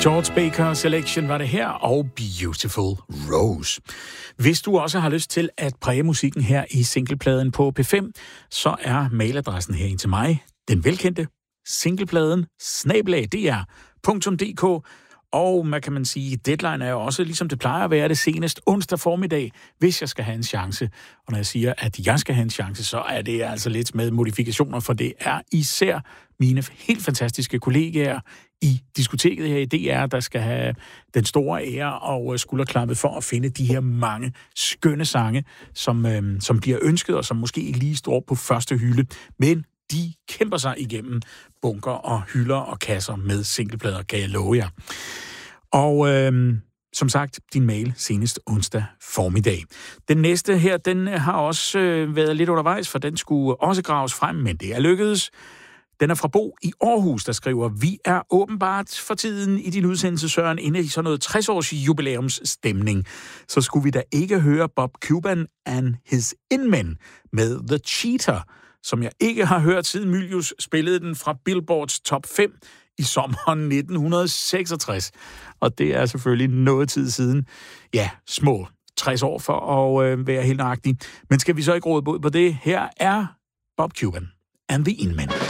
George Baker Selection var det her, og Beautiful Rose. Hvis du også har lyst til at præge musikken her i singlepladen på P5, så er mailadressen her ind til mig, den velkendte singlepladen@dr.dk. Og man kan sige, deadline er jo også, ligesom det plejer at være, det senest onsdag formiddag, hvis jeg skal have en chance. Og når jeg siger, at jeg skal have en chance, så er det altså lidt med modifikationer, for det er især mine helt fantastiske kollegaer i diskoteket her i DR, der skal have den store ære og skulderklappet for at finde de her mange skønne sange, som bliver ønsket, og som måske ikke lige står på første hylde, men de kæmper sig igennem bunker og hylder og kasser med singleplader, kan jeg love jer. Og som sagt, din mail senest onsdag formiddag. Den næste her, den har også været lidt undervejs, for den skulle også graves frem, men det er lykkedes. Den er fra Bo i Aarhus, der skriver: Vi er åbenbart for tiden i din udsendelse, Søren, inde i sådan noget 60-års jubilæumsstemning. Så skulle vi da ikke høre Bob Cuban and his Inmen med The Cheater, som jeg ikke har hørt siden Mylius spillede den fra Billboards top 5 i sommeren 1966. Og det er selvfølgelig noget tid siden. Ja, små 60 år for at være helt nøjagtig. Men skal vi så ikke råde bod på det? Her er Bob Cuban and the Inmen.